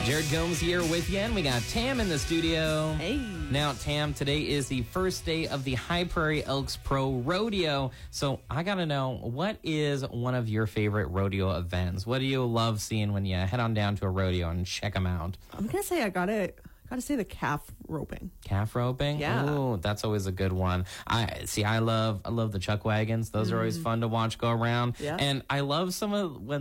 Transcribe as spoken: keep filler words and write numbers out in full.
Jared Gomes here with you, and we got Tam in the studio. Hey. Now, Tam, today is the first day of the High Prairie Elks Pro Rodeo. So I got to know, what is one of your favorite rodeo events? What do you love seeing when you head on down to a rodeo and check them out? I'm going to say I got to got to say the calf roping. Calf roping? Yeah. Ooh, that's always a good one. I see, I love I love the chuck wagons. Those mm. are always fun to watch go around. Yeah. And I love some of when